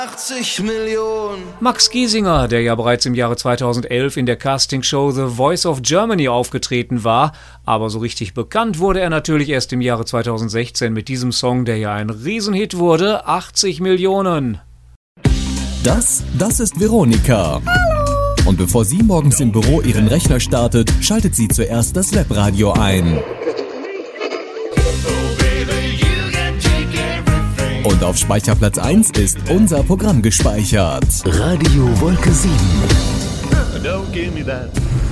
80 Millionen. Max Giesinger, der ja bereits im Jahre 2011 in der Castingshow The Voice of Germany aufgetreten war, aber so richtig bekannt wurde er natürlich erst im Jahre 2016 mit diesem Song, der ja ein Riesenhit wurde, 80 Millionen. Das ist Veronika. Hallo. Und bevor sie morgens im Büro ihren Rechner startet, schaltet sie zuerst das Webradio ein. Und auf Speicherplatz 1 ist unser Programm gespeichert. Radio Wolke 7. Don't give me that.